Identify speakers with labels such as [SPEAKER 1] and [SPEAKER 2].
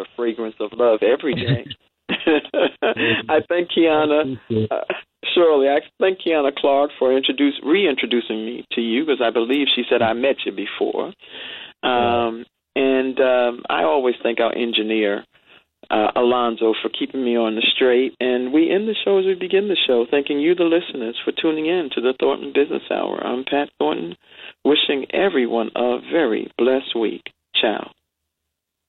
[SPEAKER 1] a fragrance of love every day. I thank Kiana, Shirley, I thank Kiana Clark for reintroducing me to you, because I believe she said I met you before. And I always thank our engineer, Alonzo, for keeping me on the straight. And we end the show as we begin the show, thanking you, the listeners, for tuning in to the Thornton Business Hour. I'm Pat Thornton, wishing everyone a very blessed week. Ciao.